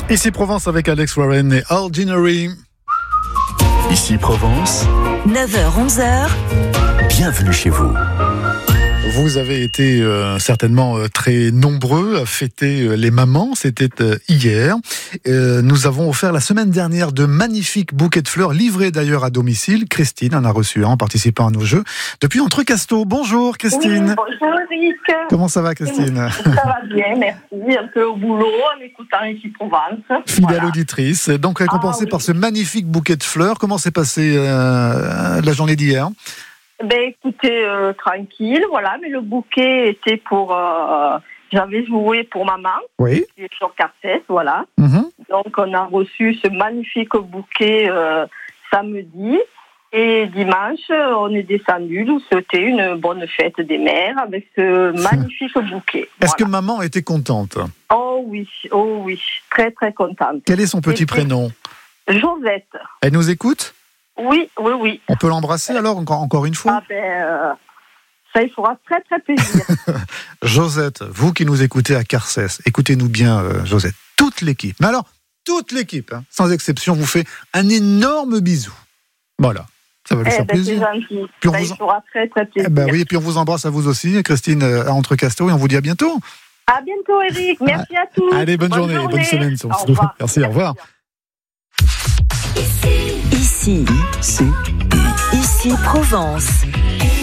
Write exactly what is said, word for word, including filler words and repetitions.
Ici Provence avec Alex Warren et Ordinary. Ici Provence, neuf heures onze heures. Bienvenue chez vous. Vous avez été euh, certainement euh, très nombreux à fêter euh, les mamans, c'était euh, hier. Euh, nous avons offert la semaine dernière de magnifiques bouquets de fleurs, livrés d'ailleurs à domicile. Christine en a reçu un en participant à nos jeux. Depuis Entrecasteaux, bonjour Christine. Oui, bonjour Eric. Comment ça va Christine? Ça va bien, merci. Un peu au boulot, en écoutant Ici Provence. Fidèle Voilà. auditrice, donc récompensée Ah, oui. par ce magnifique bouquet de fleurs. Comment s'est passée euh, la journée d'hier? Ben écoutez, euh, tranquille, voilà, mais le bouquet était pour... Euh, j'avais joué pour maman, Oui. qui est sur Carcès, voilà. Mm-hmm. Donc on a reçu ce magnifique bouquet euh, samedi. Et dimanche, on est descendu nous souhaiter une bonne fête des mères avec ce magnifique bouquet. Est-ce Voilà. que maman était contente? Oh oui, oh oui, très très contente. Quel est son petit Et- prénom? Josette. Elle nous écoute? Oui, oui, oui. On peut l'embrasser alors encore, encore une fois? Ah ben, euh, ça il fera très très plaisir. Josette, vous qui nous écoutez à Carcès, écoutez-nous bien euh, Josette, toute l'équipe, mais alors toute l'équipe, hein, sans exception, vous fait un énorme bisou. Voilà, ça va lui Eh faire ben, c'est plaisir. gentil. Puis on Ça vous il en- fera très très Eh plaisir. ben oui, et puis on vous embrasse à vous aussi, Christine, euh, à Entrecasteaux, et on vous dit à bientôt. À bientôt Eric, merci à tous. Allez, bonne, journée, bonne semaine. Au revoir. Merci, au revoir. Ici, Ici, ici Provence.